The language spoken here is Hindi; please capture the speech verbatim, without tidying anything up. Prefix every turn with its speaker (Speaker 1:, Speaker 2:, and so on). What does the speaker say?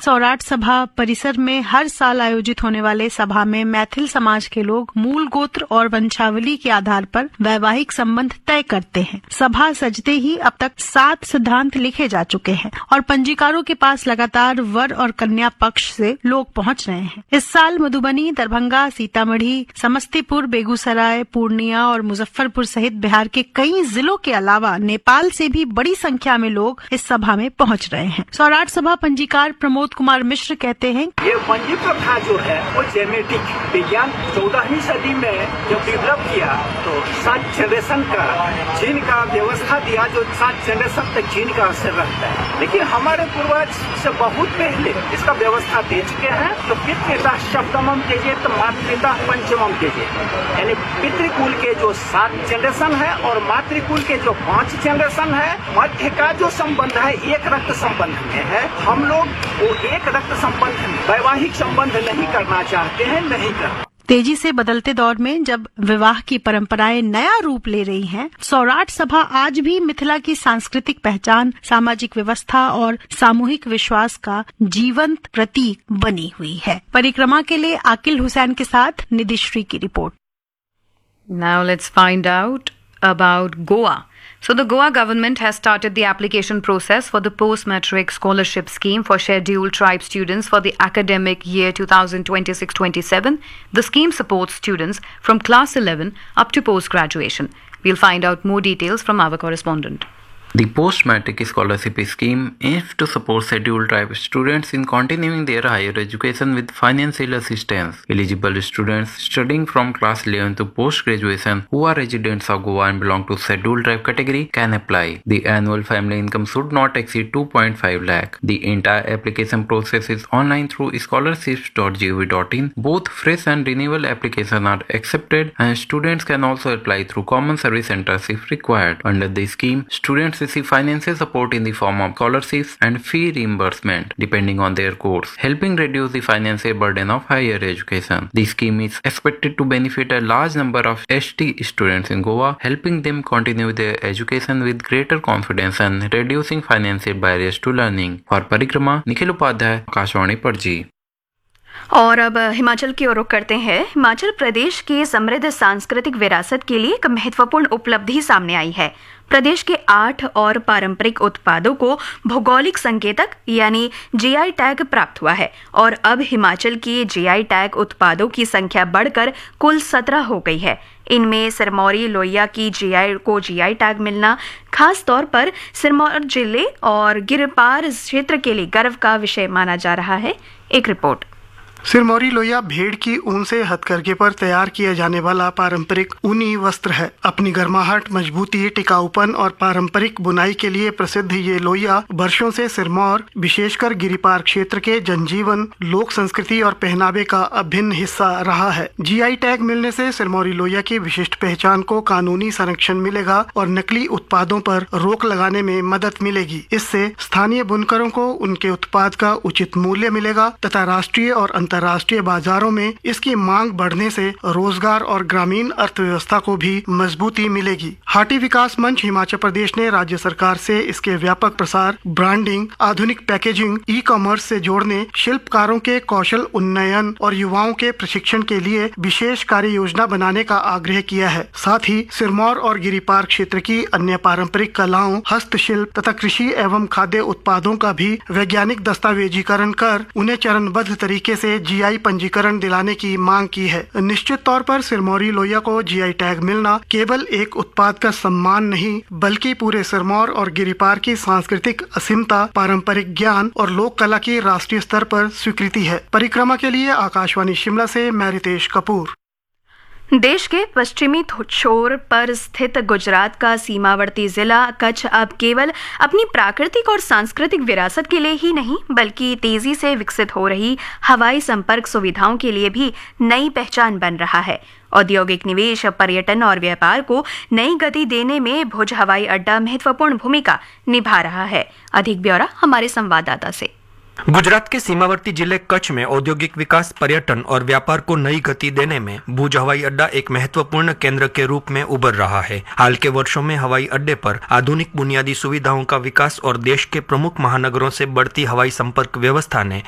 Speaker 1: सौराठ सभा परिसर में हर साल आयोजित होने वाले सभा में मैथिल समाज के लोग मूल गोत्र और वंशावली के आधार पर वैवाहिक संबंध तय करते हैं। सभा सजते ही अब तक सात सिद्धांत लिखे जा चुके हैं और पंजीकारों के पास लगातार वर और कन्या पक्ष से लोग पहुंच रहे हैं। इस साल मधुबनी, दरभंगा, सीतामढ़ी, समस्तीपुर, बेगूसराय, पूर्णिया और मुजफ्फरपुर सहित बिहार के कई जिलों के अलावा नेपाल से भी बड़ी संख्या में लोग इस सभा में पहुंच रहे हैं। सौराठ सभा पंजीकार प्रमोद कुमार मिश्र कहते हैं,
Speaker 2: ये पंजी प्रथा जो है वो जेनेटिक विज्ञान चौदहवीं सदी में जब डेवलप किया तो सात जनरेशन का जीन का व्यवस्था दिया, जो सात जनरेशन तक जीन का असर रहता है। लेकिन हमारे पूर्वज से बहुत पहले इसका व्यवस्था दे चुके हैं। तो पितृपिता सप्तमम तेजे तो मातृपिता पंचमम तेजे, यानी पितृकुल के जो सात जनरेशन है और मातृकुल के जो पांच जनरेशन है, मध्य का जो संबंध है एक रक्त संबंध में है। हम लोग वो एक रक्त संबंध में वैवाहिक संबंध नहीं करना चाहते हैं, नहीं करना।
Speaker 1: तेजी से बदलते दौर में जब विवाह की परंपराएं नया रूप ले रही हैं, सौराठ सभा आज भी मिथिला की सांस्कृतिक पहचान, सामाजिक व्यवस्था और सामूहिक विश्वास का जीवंत प्रतीक बनी हुई है। परिक्रमा के लिए आकिल हुसैन के साथ निधिश्री की report.
Speaker 3: Now let's find out about Goa. So the Goa government has started the application process for the post-matric scholarship scheme for scheduled tribe students for the academic year twenty twenty-six twenty-seven. The scheme supports students from class eleven up to post-graduation. We'll find out more details from our correspondent.
Speaker 4: The post-matric scholarship scheme aims to support scheduled tribe students in continuing their higher education with financial assistance. Eligible students studying from class eleven to post-graduation who are residents of Goa and belong to scheduled tribe category can apply. The annual family income should not exceed two point five lakh. The entire application process is online through scholarships dot gov dot in. Both fresh and renewal applications are accepted, and students can also apply through common service centers if required. Under the scheme, students receive financial support in the form of scholarships and fee reimbursement depending on their course, helping reduce the financial burden of higher education. The scheme is expected to benefit a large number of S T students in Goa, helping them continue their education with greater confidence and reducing financial barriers to learning. For Parikrama, Nikhil Upadhyay, Akashvani Panaji.
Speaker 3: और अब हिमाचल की ओर रुख करते हैं। हिमाचल प्रदेश की समृद्ध सांस्कृतिक विरासत के लिए एक महत्वपूर्ण उपलब्धि सामने आई है। प्रदेश के आठ और पारंपरिक उत्पादों को भौगोलिक संकेतक यानी जीआई टैग प्राप्त हुआ है और अब हिमाचल की जीआई टैग उत्पादों की संख्या बढ़कर कुल सत्रह हो गई है। इनमें सिरमौरी लोहिया की जीआई को जीआई टैग मिलना खास तौर पर सिरमौर जिले और गिरपार क्षेत्र के लिए गर्व का विषय माना जा रहा है। एक रिपोर्ट।
Speaker 5: सिरमौरी लोहिया भेड़ की ऊन से हथकरघे पर तैयार किया जाने वाला पारंपरिक ऊनी वस्त्र है। अपनी गर्माहट, मजबूती, टिकाऊपन और पारंपरिक बुनाई के लिए प्रसिद्ध ये लोहिया वर्षों से सिरमौर, विशेषकर गिरिपार क्षेत्र के जनजीवन, लोक संस्कृति और पहनावे का अभिन्न हिस्सा रहा है। जीआई टैग मिलने से सिरमौरी लोहिया की विशिष्ट पहचान को कानूनी संरक्षण मिलेगा और नकली उत्पादों पर रोक लगाने में मदद मिलेगी। इससे स्थानीय बुनकरों को उनके उत्पाद का उचित मूल्य मिलेगा तथा राष्ट्रीय और अंतर्राष्ट्रीय बाजारों में इसकी मांग बढ़ने से रोजगार और ग्रामीण अर्थव्यवस्था को भी मजबूती मिलेगी। हाटी विकास मंच हिमाचल प्रदेश ने राज्य सरकार से इसके व्यापक प्रसार, ब्रांडिंग, आधुनिक पैकेजिंग, ई कॉमर्स से जोड़ने, शिल्पकारों के कौशल उन्नयन और युवाओं के प्रशिक्षण के लिए विशेष कार्य योजना बनाने का आग्रह किया है। साथ ही सिरमौर और गिरिपार क्षेत्र की अन्य पारंपरिक कलाओं, हस्तशिल्प तथा कृषि एवं खाद्य उत्पादों का भी वैज्ञानिक दस्तावेजीकरण कर उन्हें चरणबद्ध तरीके से जीआई पंजीकरण दिलाने की मांग की है। निश्चित तौर पर सिरमौरी लोहिया को जीआई टैग मिलना केवल एक उत्पाद का सम्मान नहीं, बल्कि पूरे सिरमौर और गिरिपार की सांस्कृतिक असीमता, पारंपरिक ज्ञान और लोक कला की राष्ट्रीय स्तर पर स्वीकृति है। परिक्रमा के लिए आकाशवाणी शिमला से मैं रितेश कपूर।
Speaker 3: देश के पश्चिमी छोर पर स्थित गुजरात का सीमावर्ती जिला कच्छ अब केवल अपनी प्राकृतिक और सांस्कृतिक विरासत के लिए ही नहीं, बल्कि तेजी से विकसित हो रही हवाई संपर्क सुविधाओं के लिए भी नई पहचान बन रहा है। औद्योगिक निवेश, पर्यटन और व्यापार को नई गति देने में भुज हवाई अड्डा महत्वपूर्ण भूमिका निभा रहा है। अधिक ब्यौरा हमारे संवाददाता से।
Speaker 6: गुजरात के सीमावर्ती जिले कच्छ में औद्योगिक विकास, पर्यटन और व्यापार को नई गति देने में भुज हवाई अड्डा एक महत्वपूर्ण केंद्र के रूप में उभर रहा है। हाल के वर्षों में हवाई अड्डे पर आधुनिक बुनियादी सुविधाओं का विकास और देश के प्रमुख महानगरों से बढ़ती हवाई संपर्क व्यवस्था ने